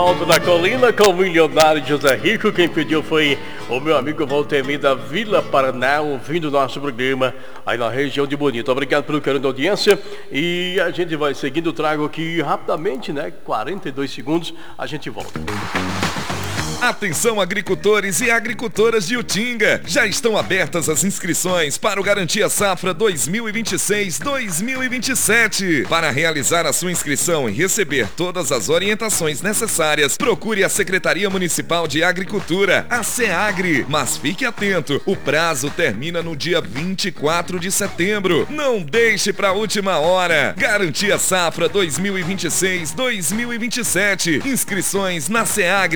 Alto da Colina com o milionário José Rico. Quem pediu foi o meu amigo Valtemir da Vila Paraná, ouvindo o nosso programa aí na região de Bonito. Obrigado pelo carinho da audiência e a gente vai seguindo, trago aqui rapidamente, 42 segundos, a gente volta. Atenção, agricultores e agricultoras de Utinga, já estão abertas as inscrições para o Garantia Safra 2026-2027. Para realizar a sua inscrição e receber todas as orientações necessárias, procure a Secretaria Municipal de Agricultura, a SEAGRE. Mas fique atento, o prazo termina no dia 24 de setembro. Não deixe para a última hora. Garantia Safra 2026-2027. Inscrições na SEAGRE